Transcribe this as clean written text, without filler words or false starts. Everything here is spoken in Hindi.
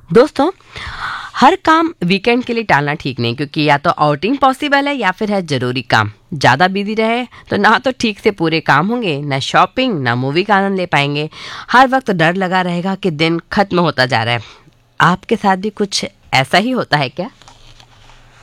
दोस्तों, हर काम वीकेंड के लिए टालना ठीक नहीं, क्योंकि या तो आउटिंग पॉसिबल है या फिर है जरूरी काम। ज़्यादा बिजी रहे तो ना तो ठीक से पूरे काम होंगे, ना शॉपिंग, ना मूवी का आनंद ले पाएंगे। हर वक्त डर लगा रहेगा कि दिन खत्म होता जा रहा है। आपके साथ भी कुछ ऐसा ही होता है क्या?